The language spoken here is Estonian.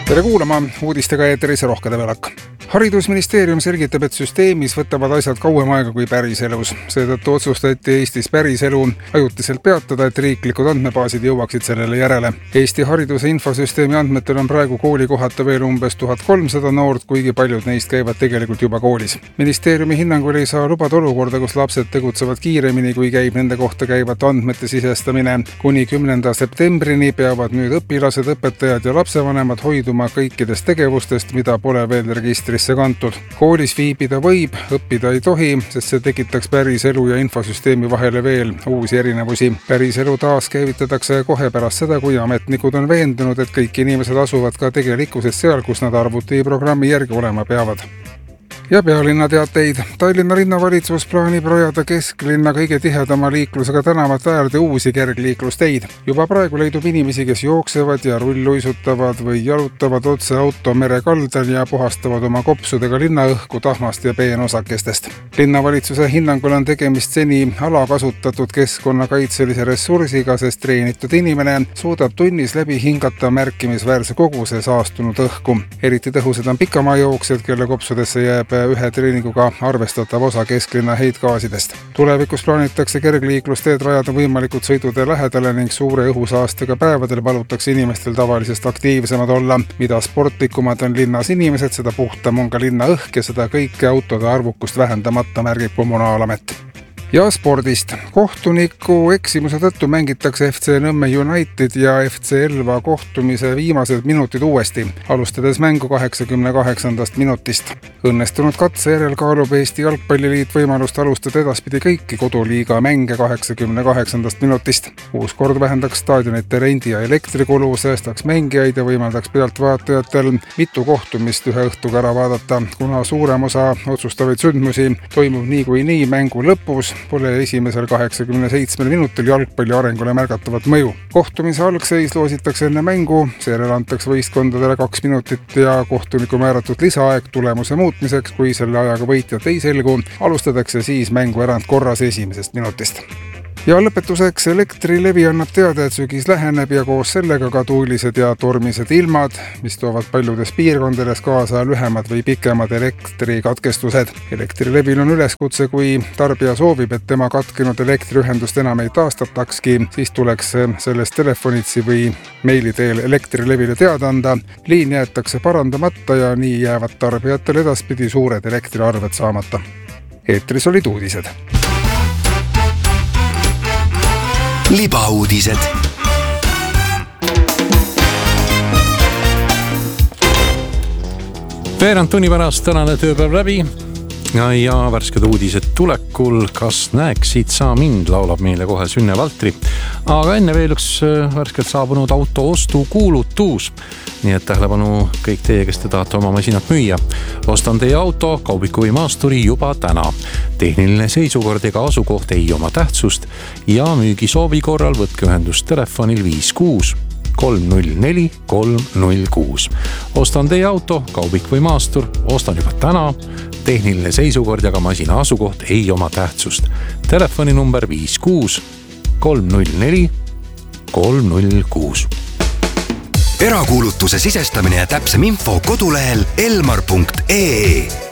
Tere kuulama, uudistega eetris Rohke Develak. Haridusministeerium selgitab, et süsteemis võtavad asjad kauem aega kui päriselus. Seetõttu otsustati Eestis päriselu ajutiselt peatada, et riiklikud andmebaasid jõuaksid sellele järele. Eesti hariduse infosüsteemi andmetel on praegu koolikohata veel umbes 1300 noort, kuigi paljud neist käivad tegelikult juba koolis. Ministeeriumi hinnangul ei saa lubada olukorda, kus lapsed tegutsevad kiiremini, kui käib nende kohta käivate andmete sisestamine. Kuni 10. septembrini peavad nüüd õpilased, õpetajad ja lapsevanemad hoiduma kõikidest tegevustest, mida pole veel registrisse kantud. Koolis viibida võib, õppida ei tohi, sest see tekitaks päriselu ja infosüsteemi vahele veel uusi erinevusi. Päriselu taas käivitatakse kohe pärast seda, kui ametnikud on veendunud, et kõik inimesed asuvad ka tegelikkuses seal, kus nad arvutiprogrammi järgi olema peavad. Ja pealinna teateid. Tallinna linnavalitsus plaanib rajada kesklinna kõige tihedama liiklusega tänavate äärde uusi kergliiklusteid. Juba praegu leidub inimesi, kes jooksevad ja rulluisutavad või jalutavad otse automere kaldal ja puhastavad oma kopsudega linnaõhku tahmast ja peenosakestest. Linnavalitsuse hinnangul on tegemist seni alakasutatud keskkonnakaitselise ressursiga, sest treenitud inimene suudab tunnis läbi hingata märkimisväärse koguse saastunud õhku. Eriti tõhusad on pikamaajooksjad, kelle kopsudesse jääb ühe treeninguga arvestatav osa kesklinna heitgaasidest. Tulevikus plaanitakse kergliiklusteed rajada võimalikud sõidude lähedale ning suure õhusaastega päevadel palutakse inimestel tavalisest aktiivsemad olla. Mida sportlikumad on linnas inimesed, seda puhtam on ka linna õhk ja seda kõike autode arvukust vähendamata, märgib Kommunaalamet. Ja spordist. Kohtuniku eksimuse tõttu mängitakse FC Nõmme United ja FC Elva kohtumise viimased minutid uuesti, alustades mängu 88. minutist. Õnnestunud katse järel kaalub Eesti Jalgpalliliit võimalust alustada edaspidi kõiki koduliiga mänge 88. minutist. Uus kord vähendaks staadionite rendi ja elektrikulu, säästaks mängijaid ja võimaldaks pealtvaatajatel mitu kohtumist ühe õhtuga ära vaadata, kuna suurem osa otsustavaid sündmusi toimub niikuinii mängu lõpus. Pole esimesel 87 minutil jalgpalli arengule märgatavat mõju. Kohtumise algseis loositakse enne mängu, seejärel antakse võistkondadele 2 minutit ja kohtuniku määratud lisaaeg tulemuse muutmiseks, kui selle ajaga võitjat ei selgu, alustatakse siis mängu erandkorras esimesest minutist. Ja lõpetuseks Elektrilevi annab teada, et sügis läheneb ja koos sellega ka tuulised ja tormised ilmad, mis toovad paljudes piirkondades kaasa lühemad või pikemad elektrikatkestused. Elektrilevil on üleskutse, kui tarbija soovib, et tema katkenud elektriühendust enam ei taastatakski, siis tuleks sellest telefonitsi või meili teel Elektrilevile teada anda. Liin jäetakse parandamata ja nii jäävad tarbijatel edaspidi suured elektriarved saamata. Eetris olid uudised. Libauudised. Veerand tunni pärast tänane tööpäev läbi ja värsked uudised tulekul. Kas näeksid sa mind, laulab meile kohe Sünne Valtri. Aga enne veel üks värskelt saabunud auto ostu kuulutus. Nii et tähelepanu kõik teie, kes te tahate oma masinat müüa. Ostan teie auto Kaubiku või Maasturi juba täna. Tehniline seisukord ega asukoht ei oma tähtsust ja müügisoovi korral võtke ühendust telefonil 56 304 306. Ostan teie auto Kaubik või Maastur, ostan juba täna. Tehniline seisukord ja ka masina asukoht ei oma tähtsust. Telefoninumber 56 304 306. Erakuulutuse sisestamine ja täpsem info kodulehel elmar.ee.